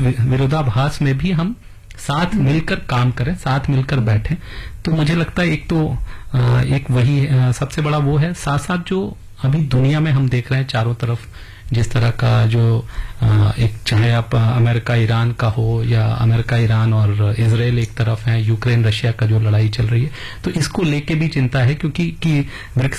विरोधाभास में भी हम साथ मिलकर काम करें, साथ मिलकर बैठें। तो मुझे लगता है एक तो एक वही सबसे बड़ा वो है। साथ साथ जो अभी दुनिया में हम देख रहे हैं चारों तरफ जिस तरह का जो एक चाहे आप अमेरिका ईरान का हो या अमेरिका ईरान और इजराइल एक तरफ है, यूक्रेन रशिया का जो लड़ाई चल रही है, तो इसको लेके भी चिंता है क्योंकि ब्रिक्स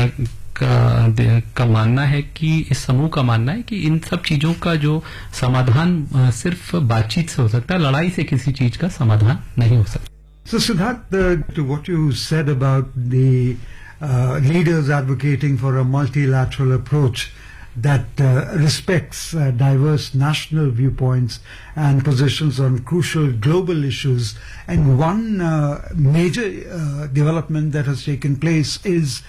का मानना है कि इस समूह का मानना है कि इन सब चीजों का जो समाधान सिर्फ बातचीत से हो सकता है, लड़ाई से किसी चीज का समाधान नहीं हो सकता। So Siddharth, to what you said about the leaders advocating for a multilateral approach that respects diverse national viewpoints and positions on crucial global issues, and one major development that has taken place is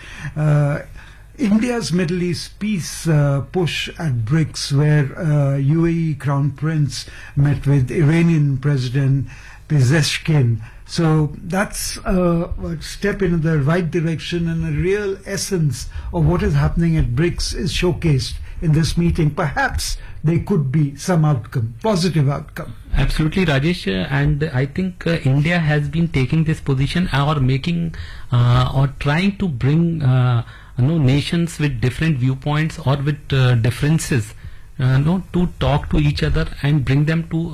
India's Middle East peace push at BRICS, where UAE Crown Prince met with Iranian President Pezeshkian. So that's a step in the right direction, and a real essence of what is happening at BRICS is showcased in this meeting. Perhaps there could be some outcome, positive outcome. Absolutely, Rajesh, and I think India has been taking this position or making or trying to bring nations with different viewpoints or with differences to talk to each other and bring them to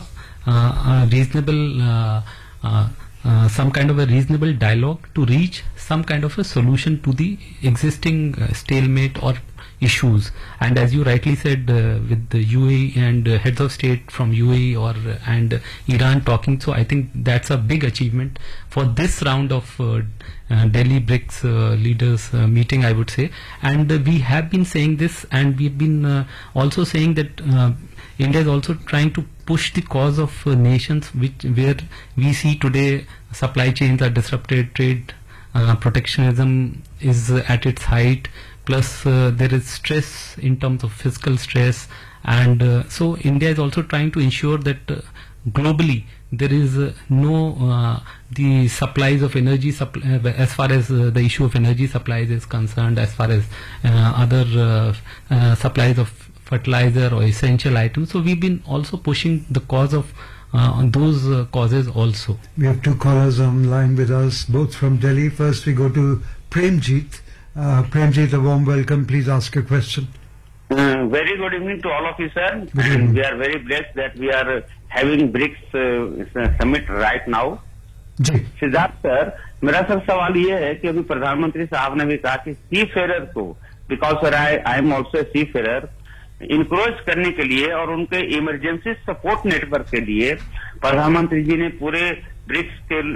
a reasonable some kind of a reasonable dialogue to reach some kind of a solution to the existing stalemate or issues. And as you rightly said, with the UAE and heads of state from UAE and Iran talking, so I think that's a big achievement for this round of Delhi BRICS leaders meeting, I would say. And we have been saying this, and we've been also saying that India is also trying to push the cause of nations where we see today supply chains are disrupted, trade protectionism is at its height, plus there is stress in terms of fiscal stress, and so India is also trying to ensure that globally there is no the supplies of energy as far as the issue of energy supplies is concerned, as far as other supplies of fertilizer or essential items. So we've been also pushing the cause of on those causes also. We have two callers online with us, both from Delhi. First we go to Premjit. Premjit, a warm welcome. Please ask your question. Very good evening to all of you, sir. And we are very blessed that we are having BRICS summit right now. Ji Siddharth sir, मेरा sir सवाल ये है कि अभी प्रधानमंत्री साहब ने भी कहा कि सी फेरर को, because sir I am also see Ferrer, encroach करने के लिए और उनके इमरजेंसी सपोर्ट नेटवर्क के लिए प्रधानमंत्री जी ने पूरे ब्रिक्स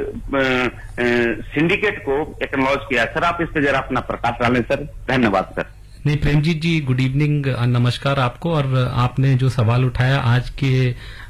के सिंडिकेट को एक्नॉलेज किया। सर आप इस पर जरा अपना प्रकाश डालें सर। धन्यवाद सर। नहीं, प्रेमजीत जी, गुड इवनिंग, नमस्कार आपको। और आपने जो सवाल उठाया आज के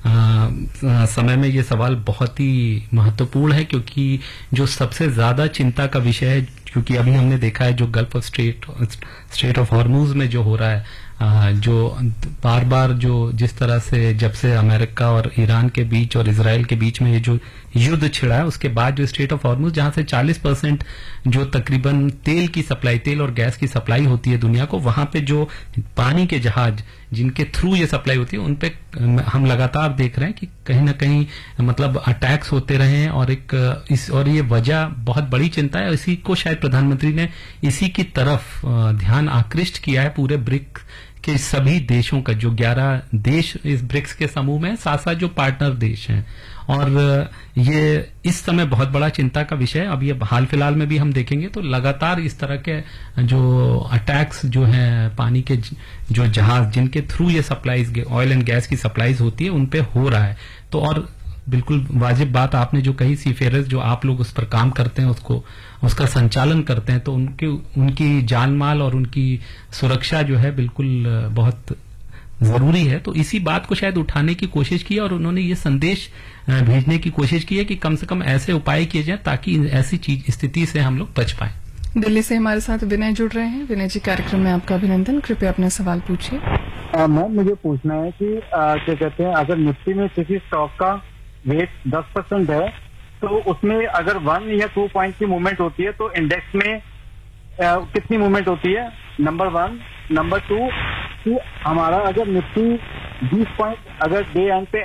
समय में, ये सवाल बहुत ही महत्वपूर्ण है क्योंकि जो सबसे ज्यादा चिंता का विषय है, क्योंकि अभी हमने देखा है जो gulf of straight of Hormuz में जो हो रहा है, जो बार बार जो जिस तरह से जब से अमेरिका और ईरान के बीच और इजराइल के बीच में ये जो युद्ध छिड़ा है, उसके बाद जो स्ट्रेट ऑफ हॉर्मुज, जहां से 40% जो तकरीबन तेल और गैस की सप्लाई होती है दुनिया को, वहां पे जो पानी के जहाज जिनके थ्रू ये सप्लाई होती है, उन पे हम लगातार देख रहे हैं कि कहीं ना कहीं मतलब अटैक्स होते रहे हैं। और ये वजह बहुत बड़ी चिंता है। इसी को शायद प्रधानमंत्री ने इसी की तरफ ध्यान आकृष्ट किया है पूरे ब्रिक्स के सभी देशों का, जो 11 देश इस ब्रिक्स के समूह में, साथ साथ जो पार्टनर देश हैं। और ये इस समय बहुत बड़ा चिंता का विषय है। अब ये हाल फिलहाल में भी हम देखेंगे तो लगातार इस तरह के जो अटैक्स जो हैं, पानी के जो जहाज जिनके थ्रू ये सप्लाईज, ऑयल एंड गैस की सप्लाईज होती है, उन पे हो रहा है। तो और बिल्कुल वाजिब बात आपने जो कही, सीफेरर्स जो आप लोग उस पर काम करते हैं, उसका संचालन करते हैं, तो उनकी जान माल और उनकी सुरक्षा जो है बिल्कुल बहुत जरूरी है। तो इसी बात को शायद उठाने की कोशिश की और उन्होंने ये संदेश भेजने की कोशिश की है कि कम से कम ऐसे उपाय किए जाएं ताकि ऐसी स्थिति से हम लोग बच पाएं। दिल्ली से हमारे साथ विनय जुड़ रहे हैं। विनय जी, कार्यक्रम में आपका अभिनंदन। कृपया अपना सवाल पूछिए। मैम, मुझे पूछना है कि क्या कहते हैं, अगर निफ्टी में किसी स्टॉक का वेट 10% है तो उसमें अगर 1 या 2 पॉइंट की मूवमेंट होती है तो इंडेक्स में कितनी मूवमेंट होती है? नंबर 1। नंबर 2 कि हमारा अगर निफ्टी 20 पॉइंट अगर डे एंड पे